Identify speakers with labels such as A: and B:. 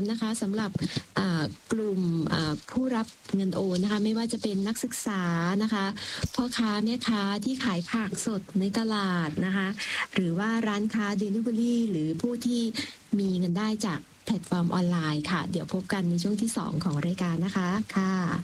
A: 3นะคะสำหรับกลุ่มผู้รับเงินโอนนะคะไม่ว่าจะเป็นนักศึกษานะคะพ่อค้าแม่ค้าที่ขายผักสดในตลาดนะคะหรือว่าร้านค้า Delivery หรือผู้ที่มีเงินได้จากแพลตฟอร์มออนไลน์ค่ะเดี๋ยวพบกันในช่วงที่2ของรายการนะคะค่ะ